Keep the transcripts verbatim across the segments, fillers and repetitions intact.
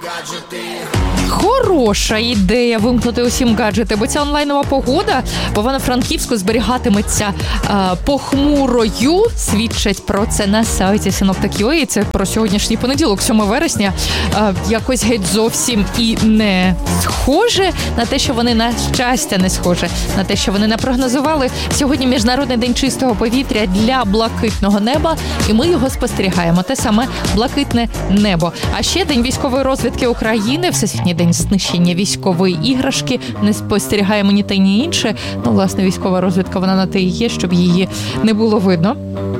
Хороша ідея вимкнути усім гаджети, бо ця онлайнова погода в Івано-Франківську зберігатиметься е, похмурою. Свідчать про це на сайті синоптиків. І це про сьогоднішній понеділок, сьомого вересня. Е, якось геть зовсім і не схоже на те, що вони на щастя не схоже, на те, що вони напрогнозували. Сьогодні Міжнародний день чистого повітря для блакитного неба, і ми його спостерігаємо. Те саме блакитне небо. А ще День військової розвідки України, Всесвітній день знищення військової іграшки. Не спостерігаємо ні те, ні інше. Ну, власне, військова розвідка, вона на те і є, щоб її не було видно.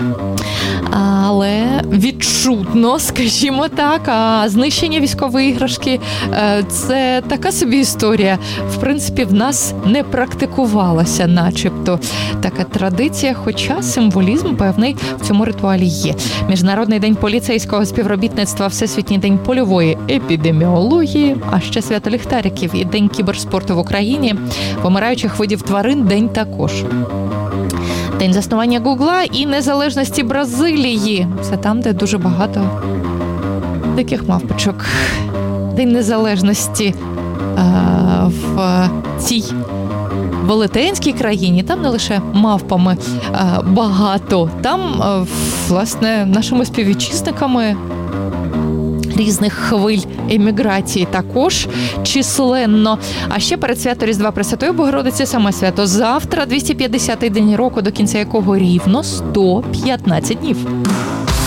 Але відчутно, скажімо так, а знищення військової іграшки – це така собі історія. В принципі, в нас не практикувалася начебто така традиція, хоча символізм певний в цьому ритуалі є. Міжнародний день поліцейського співробітництва, Всесвітній день польової епідеміології, а ще свято ліхтариків і День кіберспорту в Україні, помираючих видів тварин день також. День заснування Гугла і незалежності Бразилії. Це там, де дуже багато диких мавпочок. День незалежності а, в цій велетенській країні. Там не лише мавпами а, багато. Там, а, власне, нашими співвітчизниками різних хвиль еміграції також численно. А ще перед свято Різдва Пресвятої Богородиці саме свято завтра, двісті п'ятдесятий день року, до кінця якого рівно сто п'ятнадцять днів.